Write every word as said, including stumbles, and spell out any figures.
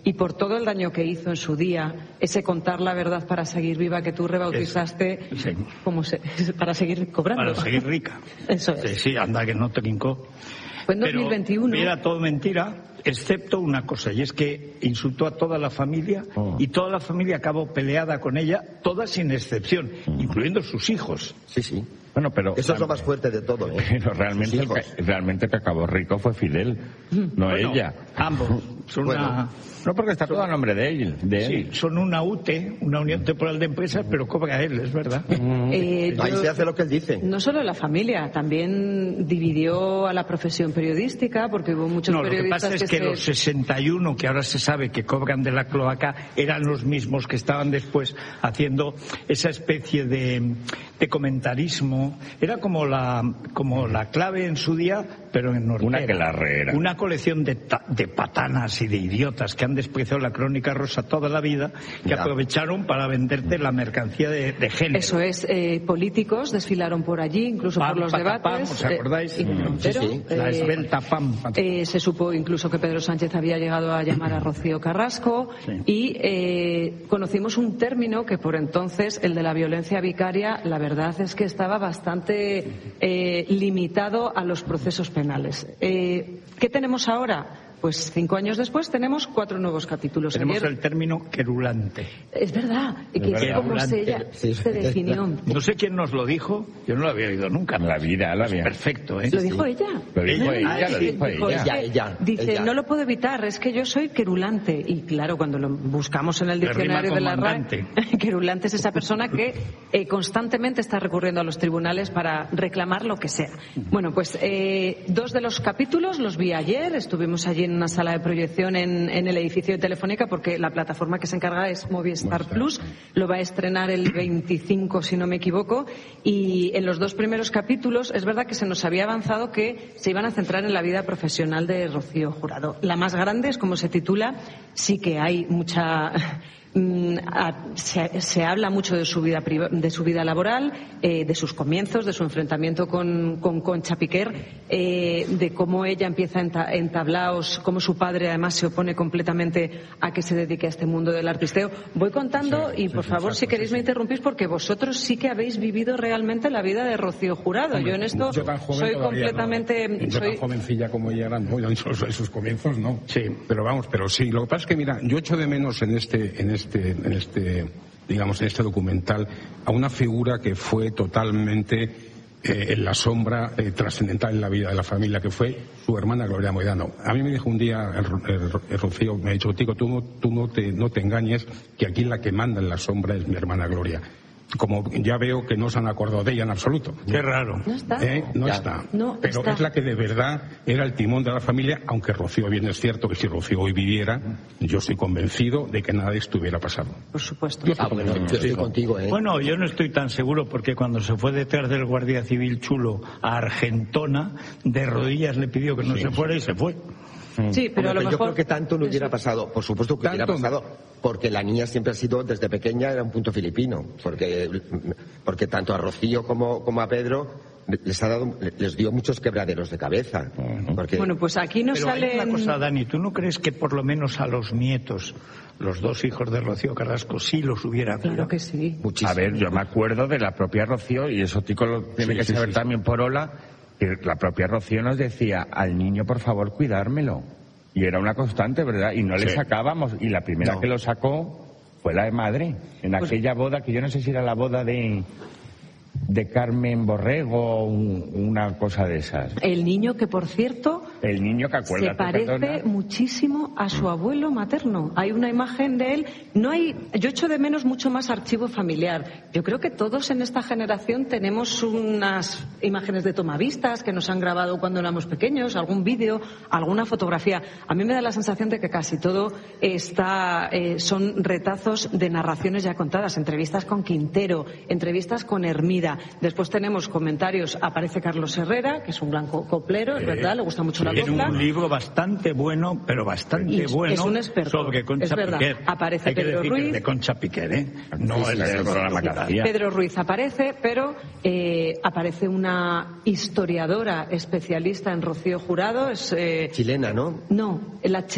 y por todo el daño que hizo en su día, ese contar la verdad para seguir viva que tú rebautizaste sí. como se, para seguir cobrando. Para seguir rica. Eso es. Sí, sí, anda que no te brincó. Fue en dos mil veintiuno. Pero era todo mentira, excepto una cosa, y es que insultó a toda la familia oh. y toda la familia acabó peleada con ella, todas sin excepción, mm. incluyendo sus hijos. Sí, sí. Bueno, pero eso es lo más fuerte de todo, ¿eh? Pero realmente el que, realmente el que acabó rico fue Fidel, no bueno, ella. Ambos. Son bueno, una... No, porque está todo a nombre de él. De sí, él. son una U T E, una Unión Temporal de Empresas, pero cobra él, es verdad. Eh, Ahí yo, se hace lo que él dice. No solo la familia, también dividió a la profesión periodística, porque hubo muchos no, periodistas lo que pasa es que, que se... los sesenta y uno, que ahora se sabe que cobran de la cloaca, eran los mismos que estaban después haciendo esa especie de, de comentarismo. Era como la, como la clave en su día, pero en Nortera. Una aquelarre. Una colección de, ta, de patanas y de idiotas que han despreciado la Crónica Rosa toda la vida, que ya. aprovecharon para venderte la mercancía de, de género. Eso es, eh, políticos desfilaron por allí, incluso Pam, por los patapam, debates. ¿os acordáis? Eh, mm, sí, sí. Eh, la esbelta pam. Eh, se supo incluso que Pedro Sánchez había llegado a llamar a Rocío Carrasco sí. y eh, conocimos un término que por entonces, el de la violencia vicaria, la verdad es que estaba bastante eh, limitado a los procesos penales. Eh, ¿Qué tenemos ahora? Pues cinco años después tenemos cuatro nuevos capítulos. Tenemos Ayer... el término querulante. Es verdad, y que es, es como se, ella, sí, se definió. No sé quién nos lo dijo, yo no lo había oído nunca. En la vida, la vida. Perfecto, ¿eh? Lo dijo sí. ella. Lo dijo ella, ella, lo dijo dijo ella. ella, ella. Dice, ella. no lo puedo evitar, es que yo soy querulante. Y claro, cuando lo buscamos en el diccionario de la R A E, querulante es esa persona que eh, constantemente está recurriendo a los tribunales para reclamar lo que sea. Bueno, pues eh, dos de los capítulos los vi ayer, estuvimos allí en una sala de proyección En, en el edificio de Telefónica, porque la plataforma que se encarga es Movistar Plus, lo va a estrenar el veinticinco si no me equivoco, y en los dos primeros capítulos es verdad que se nos había avanzado que se iban a centrar en la vida profesional de Rocío Jurado. La más grande es como se titula, sí que hay mucha... Se, se habla mucho de su vida de su vida laboral, eh, de sus comienzos, de su enfrentamiento con, con Concha Piquer, eh, de cómo ella empieza en, ta, en tablaos, cómo su padre además se opone completamente a que se dedique a este mundo del artisteo. Voy contando sí, y por sí, favor exacto, si queréis sí, me interrumpís, porque vosotros sí que habéis vivido realmente la vida de Rocío Jurado. Hombre, yo en esto yo soy completamente no. Yo soy... tan jovencilla como ella era, no, en sus, en sus comienzos no. Sí, pero vamos, pero sí. Lo que pasa es que mira, yo echo de menos en este en este en este digamos en este documental a una figura que fue totalmente eh, en la sombra eh, trascendental en la vida de la familia, que fue su hermana Gloria Moedano. A mí me dijo un día el, el, el Rocío, me ha dicho, Tico, tú, no, tú no, te, no te engañes, que aquí la que manda en la sombra es mi hermana Gloria. Como ya veo que no se han acordado de ella en absoluto. Qué raro. No está. ¿Eh? No ya. está. No Pero está. Es la que de verdad era el timón de la familia, aunque Rocío bien es cierto que si Rocío hoy viviera, yo estoy convencido de que nada de esto hubiera pasado. Por supuesto. Yo estoy, ah, bueno, yo estoy contigo, ¿eh? Bueno, yo no estoy tan seguro, porque cuando se fue detrás del Guardia Civil Chulo a Argentona, de rodillas le pidió que no sí, se fuera y se fue. Sí, pero Hombre, a lo yo mejor... creo que tanto no hubiera pasado. Por supuesto que hubiera pasado, porque la niña siempre ha sido, desde pequeña, era un punto filipino. Porque, porque tanto a Rocío como, como a Pedro les ha dado, les dio muchos quebraderos de cabeza. Porque... Bueno, pues aquí no pero sale... Hay una cosa, Dani, ¿tú no crees que por lo menos a los nietos, los dos hijos de Rocío Carrasco, sí los hubiera cuidado? Claro que sí. Muchísimo. A ver, yo me acuerdo de la propia Rocío, y eso Tico lo tiene sí, que sí, saber sí. también por Ola, que la propia Rocío nos decía, al niño por favor cuidármelo, y era una constante, ¿verdad? Y no sí. le sacábamos, y la primera no. que lo sacó fue la de madre, en pues... aquella boda, que yo no sé si era la boda de de Carmen Borrego, un, una cosa de esas. El niño que, por cierto, el niño que acuérdate, se parece perdona. muchísimo a su abuelo materno. Hay una imagen de él. No hay, yo echo de menos mucho más archivo familiar. Yo creo que todos en esta generación tenemos unas imágenes de tomavistas que nos han grabado cuando éramos pequeños, algún vídeo, alguna fotografía. A mí me da la sensación de que casi todo está, eh, son retazos de narraciones ya contadas, entrevistas con Quintero, entrevistas con Hermida. Después tenemos comentarios, aparece Carlos Herrera, que es un gran coplero, es verdad, le gusta mucho la copla. Tiene un libro bastante bueno, pero bastante y bueno, es un experto, sobre Concha Piquer. Aparece Hay Pedro que Ruiz. De Concha Piquer, ¿eh? No sí, el del programa García. Pedro Ruiz aparece, pero eh, aparece una historiadora especialista en Rocío Jurado. Es, eh, chilena, ¿no? No, la